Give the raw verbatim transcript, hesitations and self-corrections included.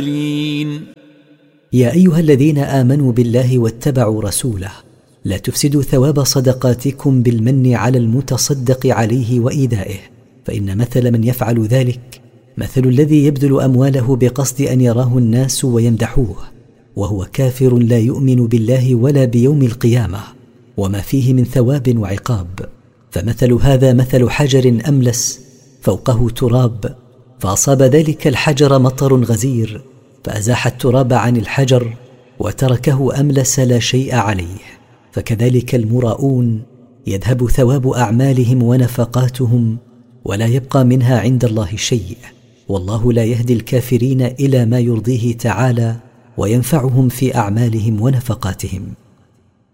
يا أيها الذين آمنوا بالله واتبعوا رسوله لا تفسدوا ثواب صدقاتكم بالمن على المتصدق عليه وإيذائه، فإن مثل من يفعل ذلك مثل الذي يبذل أمواله بقصد أن يراه الناس ويمدحوه وهو كافر لا يؤمن بالله ولا بيوم القيامة وما فيه من ثواب وعقاب. فمثل هذا مثل حجر أملس فوقه تراب، فأصاب ذلك الحجر مطر غزير فأزاح التراب عن الحجر وتركه أملس لا شيء عليه. فكذلك المراؤون يذهب ثواب أعمالهم ونفقاتهم ولا يبقى منها عند الله شيء، والله لا يهدي الكافرين إلى ما يرضيه تعالى وينفعهم في أعمالهم ونفقاتهم.